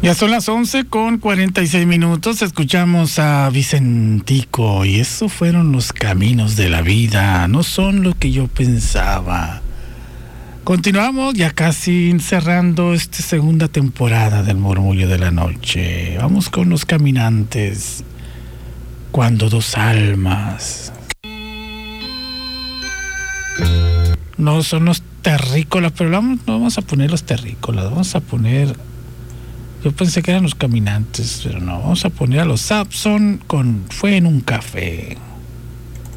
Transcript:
Ya son las 11:46. Escuchamos a Vicentico y eso fueron los caminos de la vida, no son lo que yo pensaba. Continuamos ya casi cerrando esta segunda temporada del Murmullo de la Noche. Vamos con Los Caminantes. Cuando dos almas. No son los terrícolas, pero no vamos a poner los terrícolas, vamos a poner... Yo pensé que eran Los Caminantes, pero no, vamos a poner a los Sampson con Fue en un café.